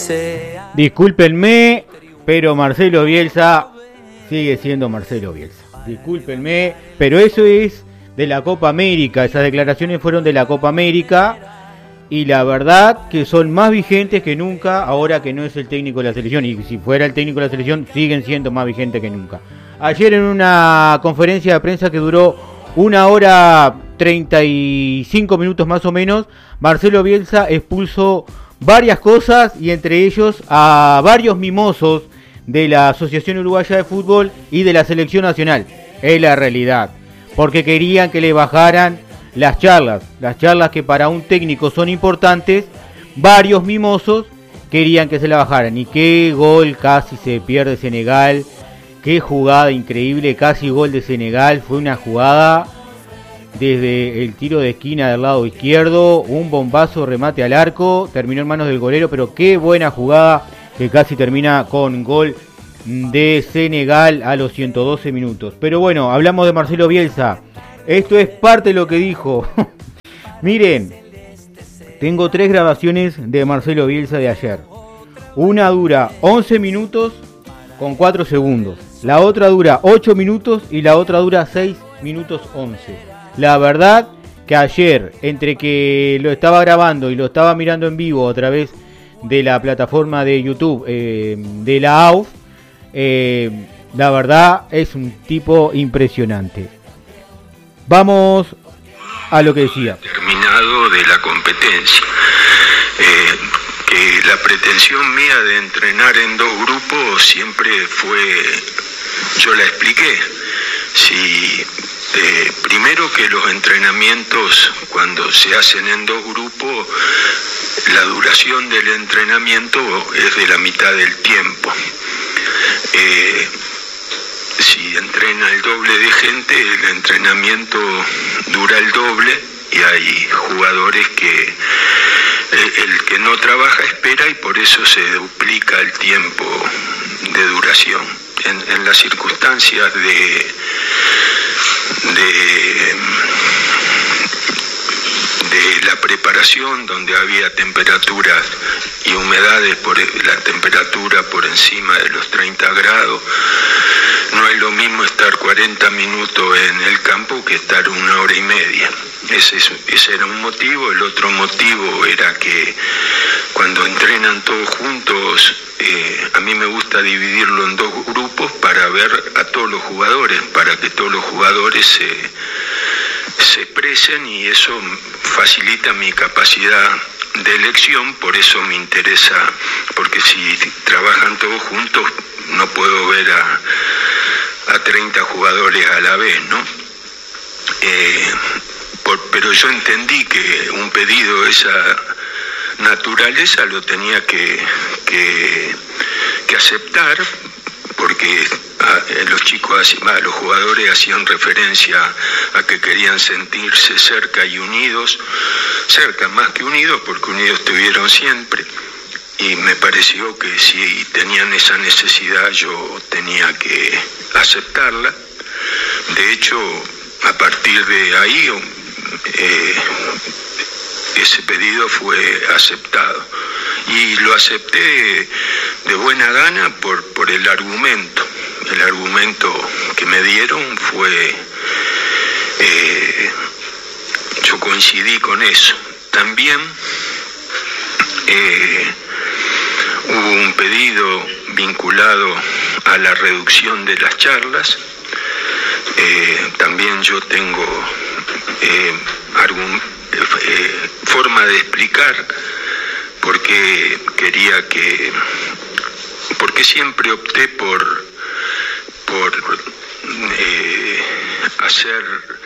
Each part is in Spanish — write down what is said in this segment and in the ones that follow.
Discúlpenme, pero Marcelo Bielsa sigue siendo Marcelo Bielsa. Discúlpenme, pero eso es de la Copa América. Esas declaraciones fueron de la Copa América y la verdad que son más vigentes que nunca ahora que no es el técnico de la selección. Y si fuera el técnico de la selección, siguen siendo más vigentes que nunca. Ayer en una conferencia de prensa que duró 1 hora 35 minutos más o menos, Marcelo Bielsa expuso varias cosas y entre ellos a varios mimosos de la Asociación Uruguaya de Fútbol y de la Selección Nacional. Es la realidad, porque querían que le bajaran las charlas que para un técnico son importantes. Varios mimosos querían que se la bajaran. Y qué gol casi se pierde Senegal, qué jugada increíble, casi gol de Senegal. Fue una jugada desde el tiro de esquina del lado izquierdo, un bombazo, remate al arco, terminó en manos del golero, pero qué buena jugada que casi termina con gol de Senegal a los 112 minutos. Pero bueno, hablamos de Marcelo Bielsa. Esto es parte de lo que dijo. Miren, tengo 3 grabaciones de Marcelo Bielsa de ayer. Una dura 11 minutos con 4 segundos. La otra dura 8 minutos y la otra dura 6 minutos 11. La verdad que ayer, entre que lo estaba grabando y lo estaba mirando en vivo a través de la plataforma de YouTube de la AUF, la verdad es un tipo impresionante. Vamos a lo que decía. Terminado de la competencia. Que la pretensión mía de entrenar en 2 grupos siempre fue, yo la expliqué, si primero que los entrenamientos cuando se hacen en 2 grupos, la duración del entrenamiento es de la mitad del tiempo. Si entrena el doble de gente, el entrenamiento dura el doble y hay jugadores que el que no trabaja espera y por eso se duplica el tiempo de duración. En las circunstancias de la preparación, donde había temperaturas y humedades, la temperatura por encima de los 30 grados, no es lo mismo estar 40 minutos en el campo que estar 1 hora y media. Ese era un motivo. El otro motivo era que cuando entrenan todos juntos, a mí me gusta dividirlo en 2 grupos para ver a todos los jugadores, para que todos los jugadores se expresen y eso facilita mi capacidad de elección. Por eso me interesa, porque si trabajan todos juntos no puedo ver a 30 jugadores a la vez, ¿no? Pero yo entendí que un pedido de esa naturaleza lo tenía que aceptar, porque los jugadores hacían referencia a que querían sentirse cerca y unidos, cerca más que unidos, porque unidos estuvieron siempre, y me pareció que si tenían esa necesidad yo tenía que aceptarla. De hecho, a partir de ahí ese pedido fue aceptado y lo acepté de buena gana por el argumento. El argumento que me dieron fue, yo coincidí con eso. También hubo un pedido vinculado a la reducción de las charlas. También yo tengo forma de explicar por qué porque siempre opté por hacer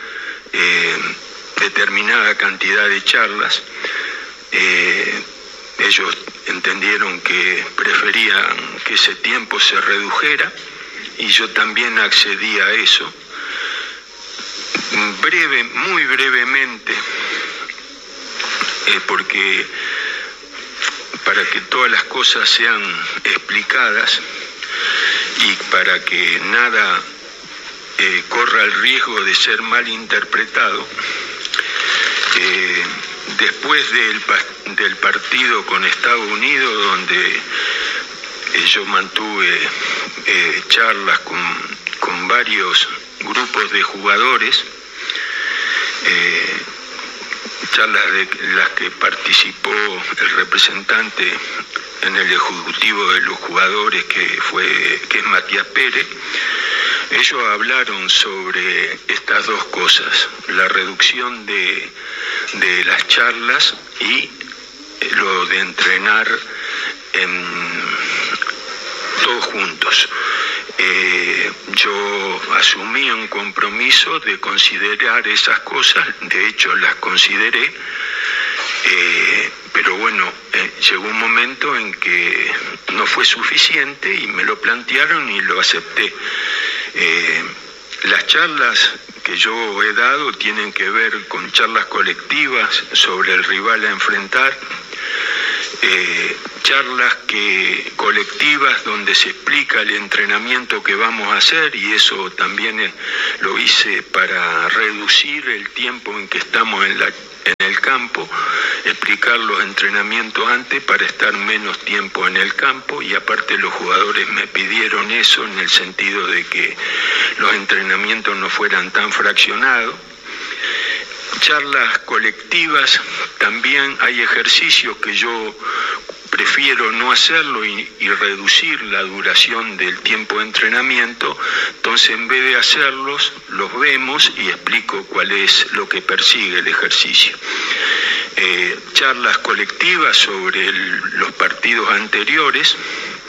determinada cantidad de charlas. Ellos entendieron que preferían que ese tiempo se redujera y yo también accedí a eso. Muy brevemente, porque para que todas las cosas sean explicadas y para que nada corra el riesgo de ser mal interpretado, después del partido con Estados Unidos, donde yo mantuve charlas con varios grupos de jugadores, charlas de las que participó el representante en el ejecutivo de los jugadores, que es Matías Pérez. Ellos hablaron sobre estas dos cosas: la reducción de las charlas y lo de entrenar todos juntos. Yo asumí un compromiso de considerar esas cosas, de hecho las consideré, pero bueno, llegó un momento en que no fue suficiente y me lo plantearon y lo acepté. Las charlas que yo he dado tienen que ver con charlas colectivas sobre el rival a enfrentar, charlas colectivas donde se explica el entrenamiento que vamos a hacer, y eso también lo hice para reducir el tiempo en que estamos en el campo, explicar los entrenamientos antes para estar menos tiempo en el campo, y aparte los jugadores me pidieron eso en el sentido de que los entrenamientos no fueran tan fraccionados. Charlas colectivas, también hay ejercicios que yo prefiero no hacerlo y reducir la duración del tiempo de entrenamiento, entonces en vez de hacerlos, los vemos y explico cuál es lo que persigue el ejercicio. Charlas colectivas sobre los partidos anteriores,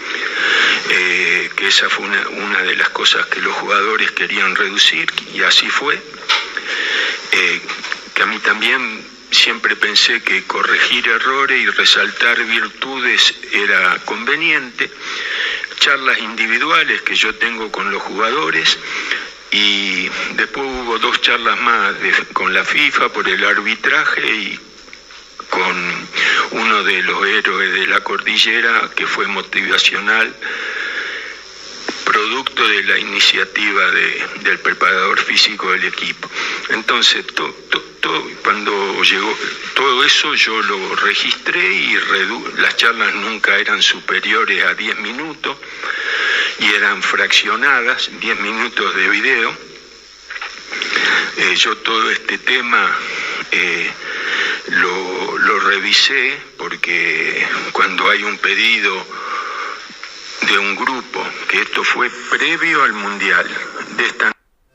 que esa fue una de las cosas que los jugadores querían reducir, y así fue. Que a mí también siempre pensé que corregir errores y resaltar virtudes era conveniente. Charlas individuales que yo tengo con los jugadores, y después hubo 2 charlas más con la FIFA por el arbitraje y con uno de los héroes de la cordillera, que fue motivacional, producto de la iniciativa del preparador físico del equipo. Entonces, cuando llegó todo eso, yo lo registré y las charlas nunca eran superiores a 10 minutos y eran fraccionadas, 10 minutos de video. Yo todo este tema lo revisé, porque cuando hay un pedido de un grupo, que esto fue previo al Mundial, de esta